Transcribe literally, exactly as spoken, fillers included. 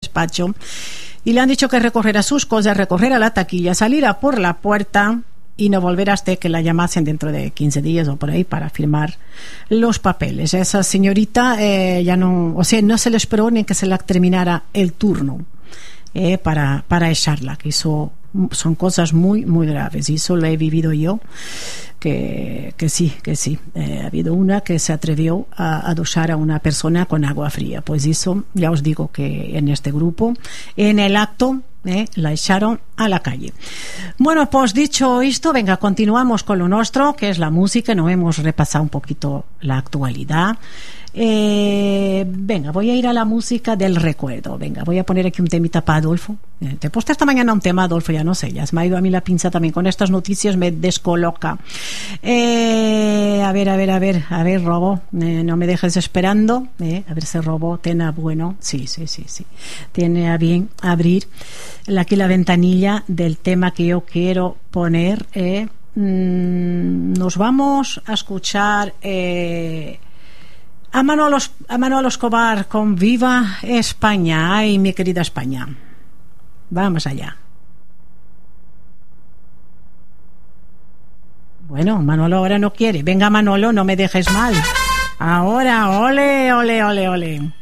despacho y le han dicho que recorriera sus cosas, recorriera la taquilla, saliera por la puerta y no volver hasta que la llamasen dentro de quince días o por ahí para firmar los papeles. Esa señorita eh, ya no, o sea, no se le esperó ni que se la terminara el turno eh, para, para echarla, que hizo, son cosas muy, muy graves, y eso lo he vivido yo, que, que sí, que sí. Eh, ha habido una que se atrevió a, a duchar a una persona con agua fría, pues eso, ya os digo que en este grupo, en el acto, Eh, la echaron a la calle. Bueno, pues dicho esto, venga, continuamos con lo nuestro, que es la música. Nos hemos repasado un poquito la actualidad. Eh, venga, voy a ir a la música del recuerdo. Venga, voy a poner aquí un temita para Adolfo. Eh, te he puesto esta mañana un tema, Adolfo, ya no sé, ya se me ha ido a mí la pinza también con estas noticias, me descoloca. Eh, a ver, a ver, a ver, a ver, Robo, eh, no me dejes esperando. Eh, a ver si Robo tiene bueno, sí, sí, sí, sí, tiene a bien abrir aquí la ventanilla del tema que yo quiero poner. Eh, mm, nos vamos a escuchar eh, a Manolo, a Manolo Escobar con Viva España. Ay, mi querida España, vamos allá. Bueno, Manolo ahora no quiere. Venga, Manolo, no me dejes mal. Ahora, ole, ole, ole, ole.